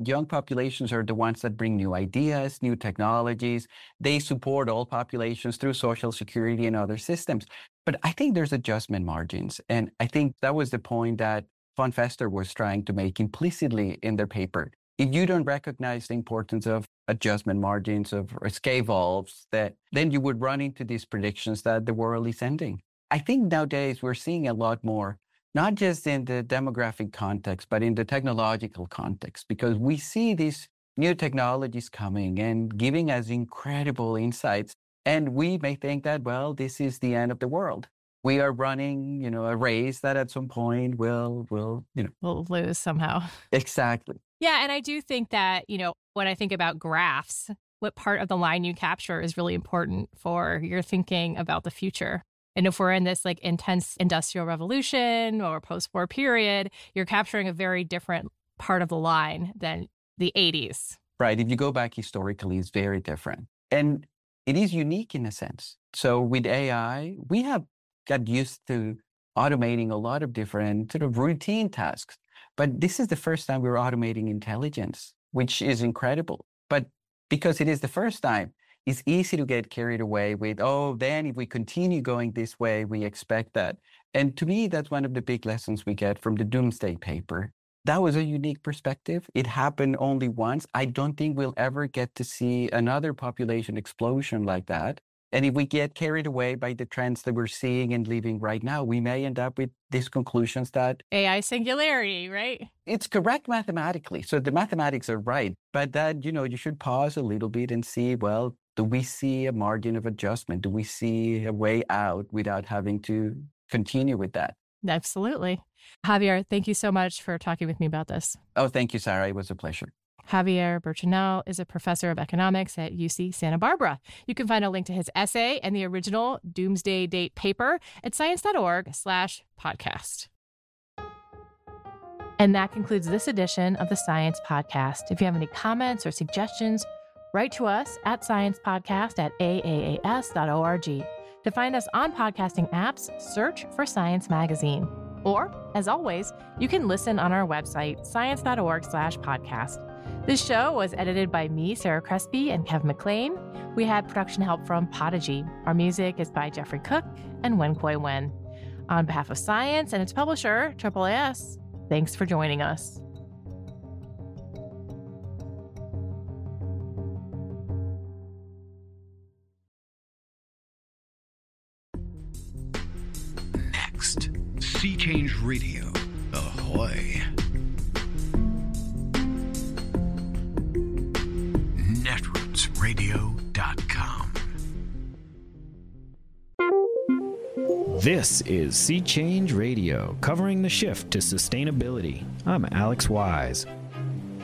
young populations are the ones that bring new ideas, new technologies. They support all populations through Social Security and other systems. But I think there's adjustment margins. And I think that was the point that von Fester was trying to make implicitly in their paper. If you don't recognize the importance of adjustment margins, of escape valves, then you would run into these predictions that the world is ending. I think nowadays we're seeing a lot more, not just in the demographic context, but in the technological context, because we see these new technologies coming and giving us incredible insights. And we may think that, well, this is the end of the world. We are running, a race that at some point we'll lose somehow. Exactly. Yeah. And I do think that, when I think about graphs, what part of the line you capture is really important for your thinking about the future. And if we're in this intense industrial revolution or post-war period, you're capturing a very different part of the line than the 80s. Right. If you go back historically, it's very different. And it is unique in a sense. So with AI, we have got used to automating a lot of different sort of routine tasks. But this is the first time we're automating intelligence, which is incredible. But because it is the first time, it's easy to get carried away with, then if we continue going this way, we expect that. And to me, that's one of the big lessons we get from the Doomsday paper. That was a unique perspective. It happened only once. I don't think we'll ever get to see another population explosion like that. And if we get carried away by the trends that we're seeing and living right now, we may end up with these conclusions that AI singularity, right? It's correct mathematically. So the mathematics are right. But that, you should pause a little bit and see, well, do we see a margin of adjustment? Do we see a way out without having to continue with that? Absolutely. Javier, thank you so much for talking with me about this. Oh, thank you, Sarah. It was a pleasure. Javier Berchinel is a professor of economics at UC Santa Barbara. You can find a link to his essay and the original Doomsday Date paper at science.org/podcast. And that concludes this edition of the Science Podcast. If you have any comments or suggestions, write to us at sciencepodcast@aaas.org. To find us on podcasting apps, search for Science Magazine. Or, as always, you can listen on our website, science.org/podcast. This show was edited by me, Sarah Crespi, and Kev McLean. We had production help from Podigy. Our music is by Jeffrey Cook and Wen Kuei Wen. On behalf of Science and its publisher, AAAS, thanks for joining us. Next, Sea Change Radio. Ahoy. netrootsradio.com. This is Sea Change Radio, covering the shift to sustainability. I'm Alex Wise.